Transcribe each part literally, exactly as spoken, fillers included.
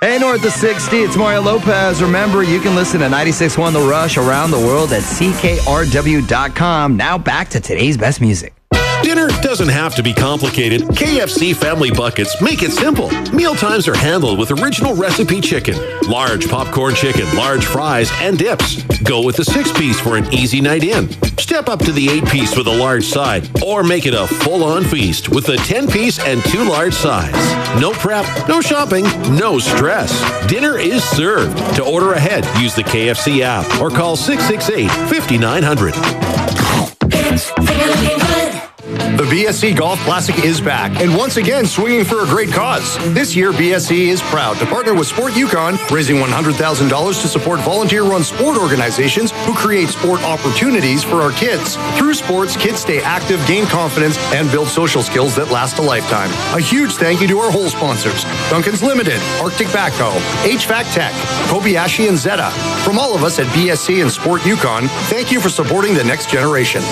Hey, North of sixty, it's Mario Lopez. Remember, you can listen to ninety-six point one The Rush around the world at C K R W dot com. Now back to today's best music. Dinner doesn't have to be complicated. K F C Family Buckets make it simple. Mealtimes are handled with original recipe chicken, large popcorn chicken, large fries, and dips. Go with the six-piece for an easy night in. Step up to the eight-piece with a large side, or make it a full-on feast with the ten-piece and two large sides. No prep, no shopping, no stress. Dinner is served. To order ahead, use the K F C app or call six six eight, five nine zero zero. It's feeling good. The B S C Golf Classic is back, and once again swinging for a great cause. This year, B S C is proud to partner with Sport Yukon, raising one hundred thousand dollars to support volunteer-run sport organizations who create sport opportunities for our kids. Through sports, kids stay active, gain confidence, and build social skills that last a lifetime. A huge thank you to our whole sponsors, Duncan's Limited, Arctic Backhoe, H V A C Tech, Kobayashi, and Zeta. From all of us at B S C and Sport Yukon, thank you for supporting the next generation.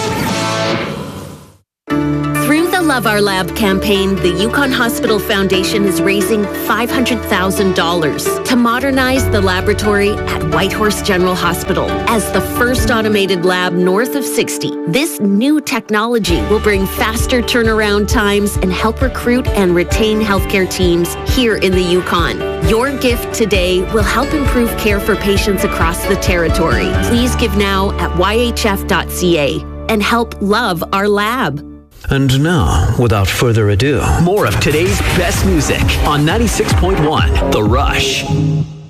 Through the Love Our Lab campaign, the Yukon Hospital Foundation is raising five hundred thousand dollars to modernize the laboratory at Whitehorse General Hospital. As the first automated lab north of sixty, this new technology will bring faster turnaround times and help recruit and retain healthcare teams here in the Yukon. Your gift today will help improve care for patients across the territory. Please give now at y h f dot c a and help love our lab. And now, without further ado, more of today's best music on ninety-six point one The Rush.